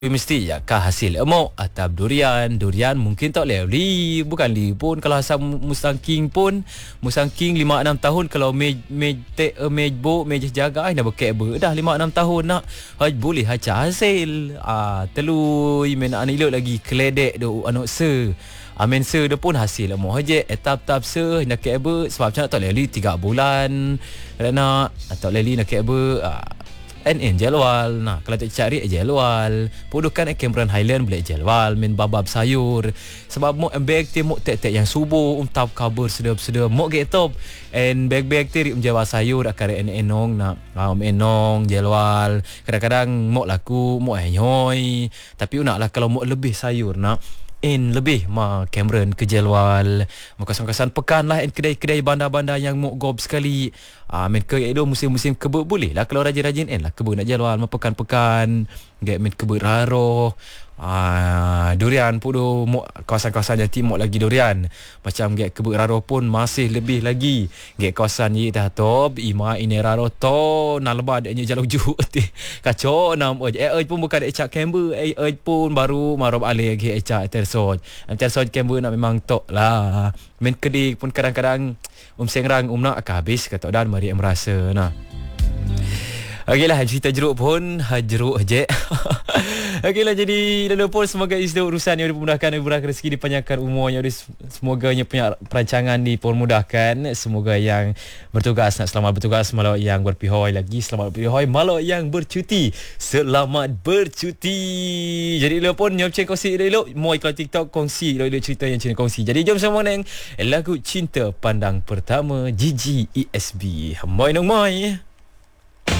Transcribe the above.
Mesti kah hasil emok atau durian mungkin tak boleh li, bukan li pun kalau asal Mustang King pun Mustang King 5-6 tahun kalau mejbo jaga dah bekek dah 5-6 tahun nak boleh hasil telu men an ilok lagi keledek do anak se amen se dia pun hasil emok haje etap se nak kebe sebab macam tak boleh li 3 bulan nak tak boleh li nak kebe jalwal. Nah, kalau tak cari jalwal. Pudukan Cameron Highland boleh jalwal min babab sayur. Sebab mo bag ti mo tek yang subuh tap kabar sedap-sedap mo get top. And bag ti jalwal sayur akare enong nak enong jalwal. Kadang-kadang mo laku mo enyoy. Tapi unaklah kalau mo lebih sayur nak lebih Cameron ke jalwal kawasan pekan lah kedai-kedai bandar-bandar yang mau gob sekali men ke itu musim-musim kebun boleh lah kalau rajin-rajin lah kebun nak jalwal pekan-pekan get men kebun raro durian pun mau kawasan-kawasan jati mau lagi durian macam get kebun raro pun masih lebih lagi get kawasan ye dah top ima ini raro to nalba adanya jalan uju kacau nam pun bukan ecak kember pun baru marob alih lagi ecak tersoj kember nak memang tok lah men kedik pun kadang-kadang sengrang nak habis kata dan mari merasa nah. Okeylah cerita jeruk pun jeruk je. Okeylah jadi lalu pun semoga izin urusan yang dimudahkan rezeki dipanjangkan umurnya semoga punya perancangan dipermudahkan semoga yang bertugas nak selamat bertugas malau yang berpihoi lagi selamat berpihoi malau yang bercuti selamat bercuti. Jadi lalu pun nyop kongsi lalu mau iklan TikTok kongsi lalu cerita yang Cina kongsi. Jadi jom sama neng lagu Cinta Pandang Pertama Gigi ESB. Moi nong moi.